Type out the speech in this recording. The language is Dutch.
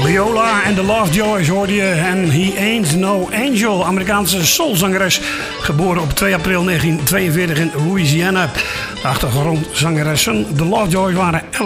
Leola en de Lovejoys hoorde je. En He Ain't No Angel, Amerikaanse soulzangeres. Geboren op 2 april 1942 in Louisiana. De achtergrondzangeressen, de Lovejoys, waren